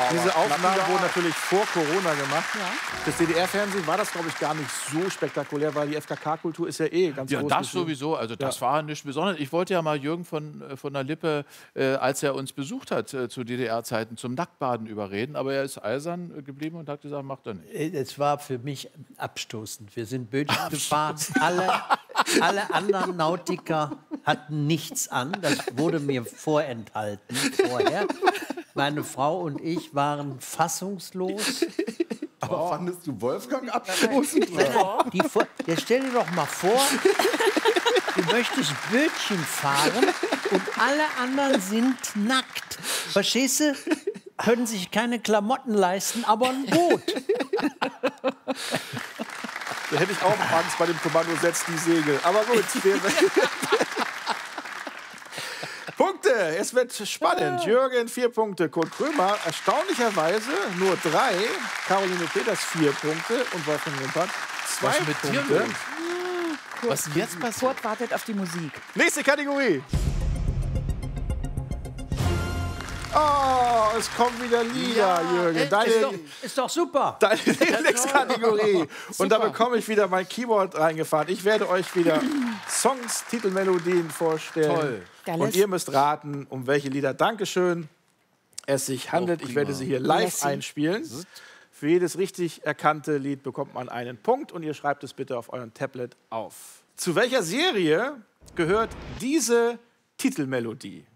Diese Aufnahmen wurden natürlich vor Corona gemacht. Ja. Das DDR-Fernsehen war das, glaube ich, gar nicht so spektakulär, weil die FKK-Kultur ist ja eh ganz Ja, groß. das geschrieben. sowieso. Also das war nichts Besonderes. Ich wollte ja mal Jürgen von der Lippe, als er uns besucht hat zu DDR-Zeiten, zum Nacktbaden überreden. Aber er ist eisern geblieben und hat gesagt, macht er nicht. Es war für mich abstoßend. Wir sind Bötchen gefahren. Alle anderen Nautiker hatten nichts an. Das wurde mir vorenthalten vorher. Meine Frau und ich waren fassungslos. Aber fandest du Wolfgang abstoßend? Jetzt stell dir doch mal vor, du möchtest Bötchen fahren und alle anderen sind nackt. Verstehst du? Können sich keine Klamotten leisten, aber ein Boot. Da hätte ich auch Angst bei dem Kommando, setzt die Segel. Aber gut. Punkte, es wird spannend. Jürgen 4 Punkte, Kurt Krömer erstaunlicherweise nur 3, Caroline Peters 4 Punkte und Wolfgang Wimpert 2 Was ist mit dir Punkte. los? Was ist jetzt passiert? Kurt wartet auf die Musik. Nächste Kategorie. Oh, es kommen wieder Lieder, Jürgen. Ist doch super. Deine Lieblingskategorie. Und da bekomme ich wieder mein Keyboard reingefahren. Ich werde euch wieder Songs, Titelmelodien vorstellen. Toll. Geiles. Und ihr müsst raten, um welche Lieder, Dankeschön, es sich handelt. Ich werde sie hier live Messi. einspielen. Für jedes richtig erkannte Lied bekommt man einen Punkt und ihr schreibt es bitte auf euren Tablet auf. Zu welcher Serie gehört diese Titelmelodie?